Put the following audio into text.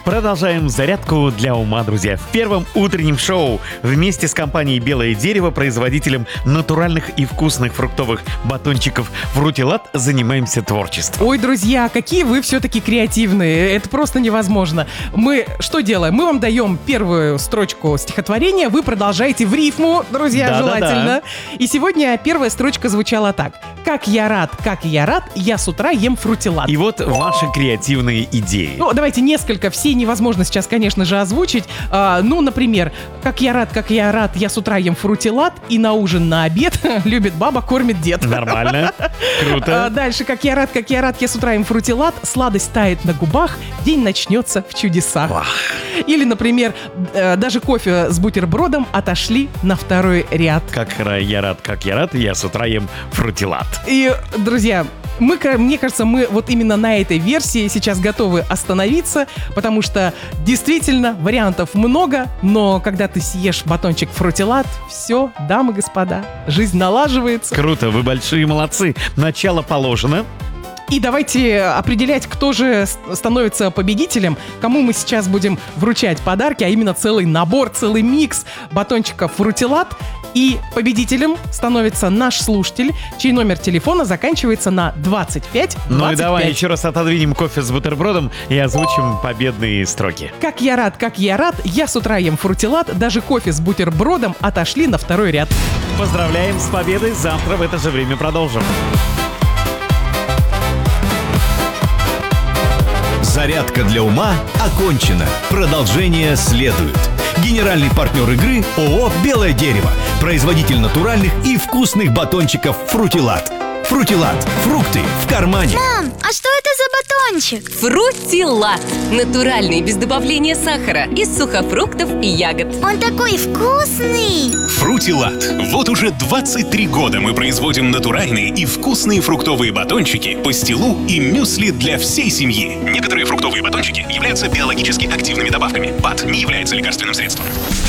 Продолжаем зарядку для ума, друзья. В первом утреннем шоу вместе с компанией «Белое дерево», производителем натуральных и вкусных фруктовых батончиков «Фрутилат», занимаемся творчеством. Ой, друзья, какие вы все-таки креативные. Это просто невозможно. Мы что делаем? Мы вам даем первую строчку стихотворения, вы продолжаете в рифму, друзья, желательно. И сегодня первая строчка звучала так. Как я рад, я с утра ем фрутилат. И вот ваши креативные идеи. Ну, давайте несколько, все невозможно сейчас, конечно же, озвучить. Например, как я рад, я с утра ем фрутилат, и на ужин, на обед любит баба, кормит дед. Нормально, круто. Дальше, как я рад, я с утра ем фрутилат, сладость тает на губах, день начнется в чудесах. Или, например, даже кофе с бутербродом отошли на второй ряд. Как я рад, я с утра ем фрутилат. И, друзья, мне кажется, мы вот именно на этой версии сейчас готовы остановиться, потому что действительно вариантов много, но когда ты съешь батончик фрутилат, все, дамы и господа, жизнь налаживается. Круто, вы большие молодцы. Начало положено. И давайте определять, кто же становится победителем, кому мы сейчас будем вручать подарки, а именно целый набор, целый микс батончиков фрутилат. И победителем становится наш слушатель, чей номер телефона заканчивается на 25. Ну и давай еще раз отодвинем кофе с бутербродом и озвучим победные строки. Как я рад, я с утра ем фрутилат, даже кофе с бутербродом отошли на второй ряд. Поздравляем с победой, завтра в это же время продолжим. Зарядка для ума окончена. Продолжение следует. Генеральный партнер игры ООО «Белое дерево». Производитель натуральных и вкусных батончиков «Фрутилат». «Фрутилат». Фрукты в кармане. Мам, а что это за батончик? Фрутилат. Натуральный, без добавления сахара, из сухофруктов и ягод. Он такой вкусный! Фрутилат. Вот уже 23 года мы производим натуральные и вкусные фруктовые батончики, пастилу и мюсли для всей семьи. Некоторые фруктовые батончики являются биологически активными добавками. БАД не является лекарственным средством.